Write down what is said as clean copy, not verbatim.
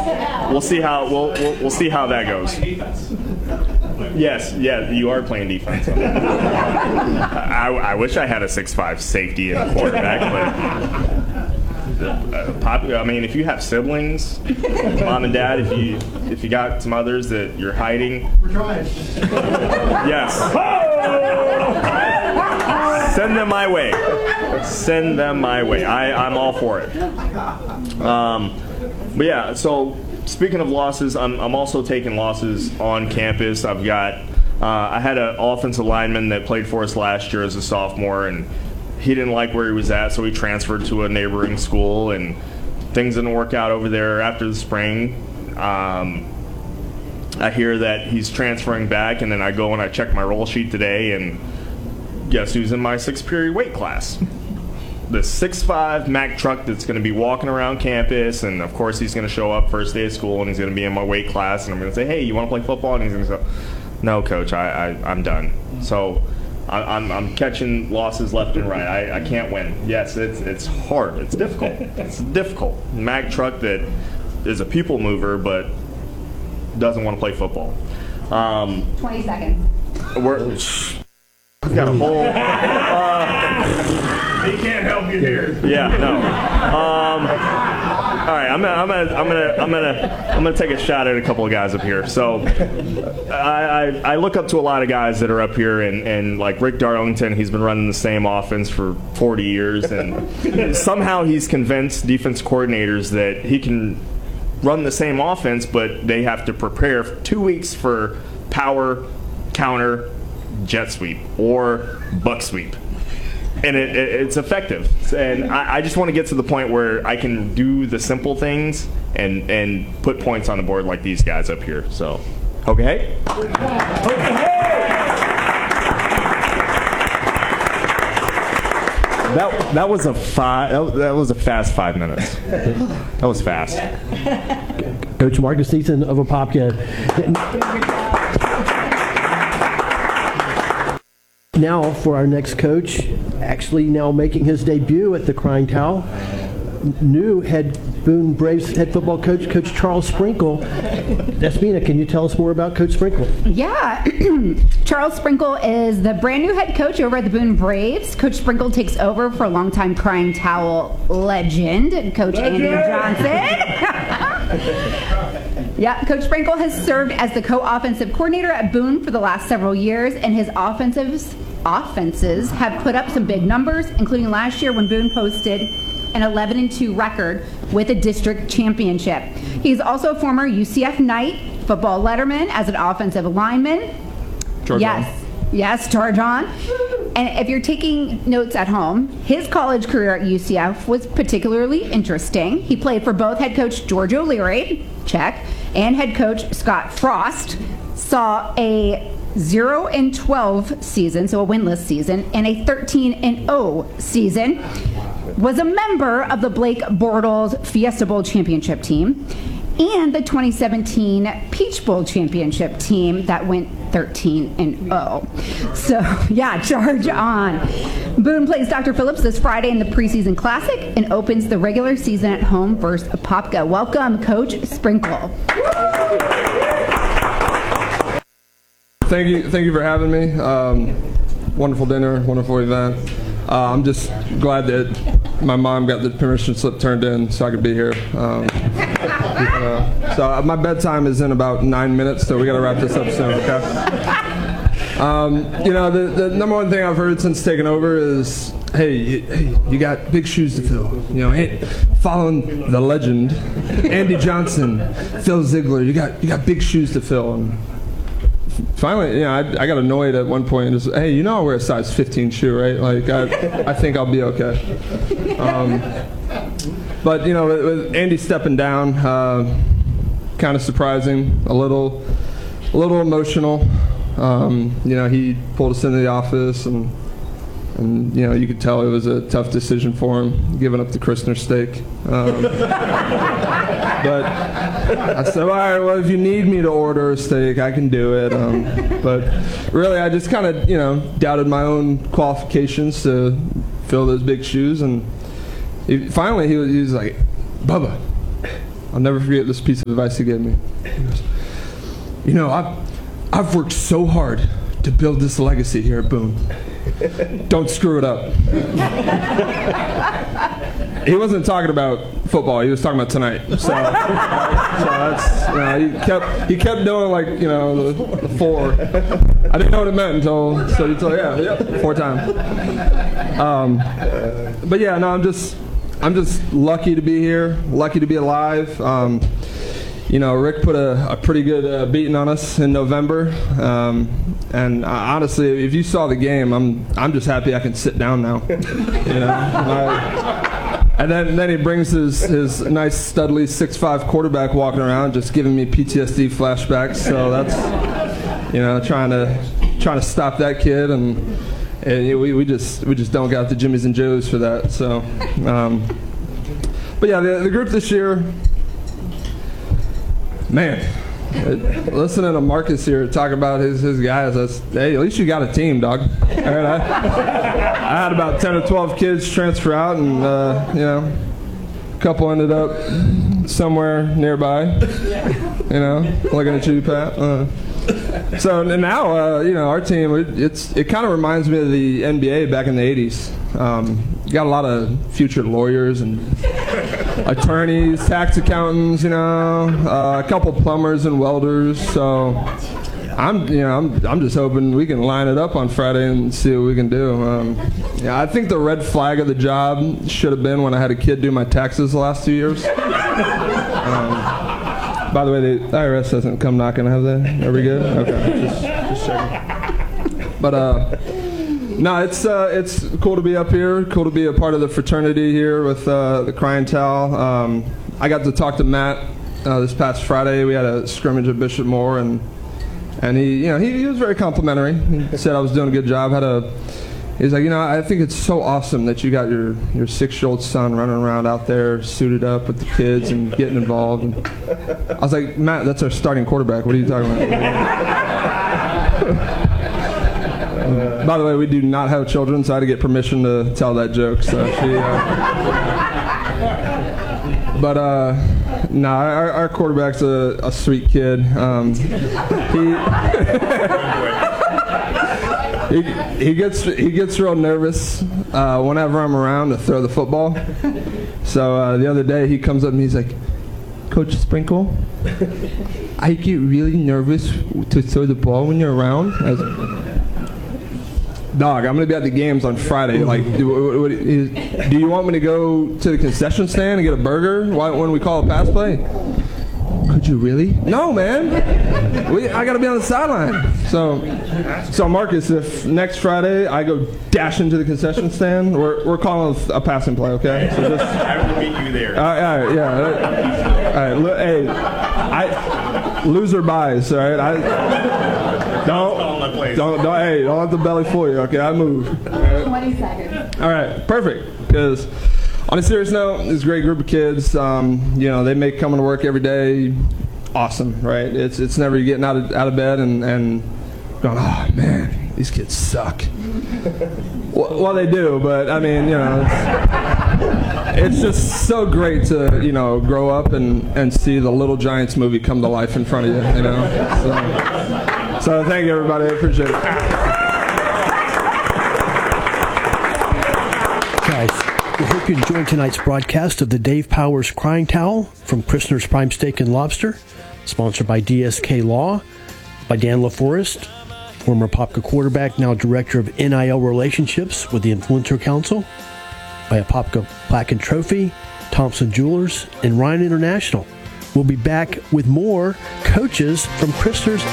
we'll see how we'll see how that goes. Yes, yeah, you are playing defense. I wish I had a 6'5" safety and quarterback, but I mean, if you have siblings, mom and dad, if you got some others that you're hiding, we're trying. Yes, send them my way. Send them my way. I'm all for it. But yeah, so speaking of losses, I'm also taking losses on campus. I've got I had an offensive lineman that played for us last year as a sophomore, and he didn't like where he was at, so he transferred to a neighboring school, and things didn't work out over there after the spring. I hear that he's transferring back, and then I go and I check my roll sheet today, and guess who's in my 6th period weight class? The 6'5" Mack truck that's going to be walking around campus, and of course he's going to show up first day of school, and he's going to be in my weight class, and I'm going to say, hey, you want to play football? And he's going to say, no, coach, I'm done. So I'm catching losses left and right. I can't win. Yes, it's hard. It's difficult. It's difficult. Mack truck that is a people mover but doesn't want to play football. 20 seconds. We've got a whole. He can't help you here. Yeah, no. All right, I'm gonna take a shot at a couple of guys up here. So, I look up to a lot of guys that are up here, and like Rick Darlington, he's been running the same offense for 40 years, and somehow he's convinced defense coordinators that he can run the same offense, but they have to prepare for 2 weeks for power, counter, jet sweep, or buck sweep. And it's effective. And I just want to get to the point where I can do the simple things and put points on the board like these guys up here. So, okay? That was a fast 5 minutes. That was fast. Coach Marcus Eaton of Apopka. Now for our next coach, actually now making his debut at the Crying Towel, new Boone Braves head football coach, Coach Charles Sprinkle. Despina, can you tell us more about Coach Sprinkle? Yeah, Charles Sprinkle is the brand new head coach over at the Boone Braves. Coach Sprinkle takes over for longtime Crying Towel legend, Coach Andy Johnson. Yeah, Coach Sprinkle has served as the co-offensive coordinator at Boone for the last several years, and his offenses have put up some big numbers, including last year when Boone posted an 11-2 record with a district championship. He's also a former UCF Knight football letterman as an offensive lineman. Charge on. Yes, charge on. And if you're taking notes at home, his college career at UCF was particularly interesting. He played for both head coach George O'Leary, check, and head coach Scott Frost. Saw a 0-12 season, so a winless season, and a 13-0 season. Was a member of the Blake Bortles Fiesta Bowl championship team and the 2017 Peach Bowl championship team that went 13-0. So, yeah, charge on. Boone plays Dr. Phillips this Friday in the preseason classic and opens the regular season at home versus Apopka. Welcome, Coach Sprinkle. Thank you for having me. Wonderful dinner, wonderful event. I'm just glad that my mom got the permission slip turned in so I could be here. So my bedtime is in about 9 minutes, so we got to wrap this up soon, okay? The number one thing I've heard since taking over is, hey, you got big shoes to fill. Hey, following the legend, Andy Johnson, Phil Ziegler, you got big shoes to fill. And finally, I got annoyed at one point and just, hey, I wear a size 15 shoe, right? Like, I think I'll be okay. But, with Andy stepping down, kind of surprising, a little emotional. He pulled us into the office and you could tell it was a tough decision for him, giving up the Christner steak. But I said, all right, well, if you need me to order a steak, I can do it. But really, I just kind of, doubted my own qualifications to fill those big shoes. And finally, he was like, Bubba, I'll never forget this piece of advice he gave me. He goes, you know, I've worked so hard to build this legacy here at Boone. Don't screw it up. He wasn't talking about football. He was talking about tonight. So that's, he kept doing like, you know, the 4. I didn't know what it meant until 4 times. But yeah, no, I'm just lucky to be here, lucky to be alive. You know, Rick put a pretty good beating on us in November, and honestly, if you saw the game, I'm just happy I can sit down now. You know, and then he brings his nice studly 6'5" quarterback walking around, just giving me PTSD flashbacks. So that's, you know, trying to stop that kid, and we just don't got the Jimmys and Joes for that. So, but yeah, the group this year. Man, listening to Marcus here talk about his guys, hey, at least you got a team, dog. All right, I had about 10 or 12 kids transfer out, and you know, a couple ended up somewhere nearby. You know, looking at you, Pat. So now, you know, our team, it kind of reminds me of the NBA back in the 80s. Got a lot of future lawyers and attorneys, tax accountants, you know, a couple plumbers and welders. So I'm just hoping we can line it up on Friday and see what we can do. Yeah, I think the red flag of the job should have been when I had a kid do my taxes the last 2 years. By the way, the IRS hasn't come knocking, have they? Are we good? Okay, just checking. But no, it's cool to be up here. Cool to be a part of the fraternity here with the Crying Towel. I got to talk to Matt this past Friday. We had a scrimmage at Bishop Moore, and he was very complimentary. He said I was doing a good job. He's like, you know, I think it's so awesome that you got your 6-year-old son running around out there suited up with the kids and getting involved. And I was like, Matt, that's our starting quarterback. What are you talking about? By the way, we do not have children, so I had to get permission to tell that joke. So no, our quarterback's a sweet kid. He gets real nervous whenever I'm around to throw the football. So the other day he comes up and he's like, Coach Sprinkle, I get really nervous to throw the ball when you're around. I was like, dog, I'm going to be at the games on Friday. Like, do you want me to go to the concession stand and get a burger when we call a pass play? Could you really? No, man. I got to be on the sideline. So Marcus, if next Friday I go dash into the concession stand, we're calling a passing play, okay? So just, I will meet you there. All right, yeah. All right, hey, loser buys, all right? Don't let the belly fool you, okay? I move. Right. 20 seconds. All right, perfect. Because on a serious note, this great group of kids, you know, they make coming to work every day awesome, right? It's never getting out of bed and going, oh man, these kids suck. Well, they do, but I mean, you know, it's just so great to, you know, grow up and see the Little Giants movie come to life in front of you, you know. So thank you, everybody. I appreciate it. Guys, we hope you enjoyed tonight's broadcast of the Dave Powers Crying Towel from Christner's Prime Steak and Lobster, sponsored by DSK Law, by Dan LaForest, former Apopka quarterback, now Director of NIL Relationships with the Influencer Council, by Apopka Plaque and Trophy, Thompson Jewelers, and Ryan International. We'll be back with more coaches from Christner's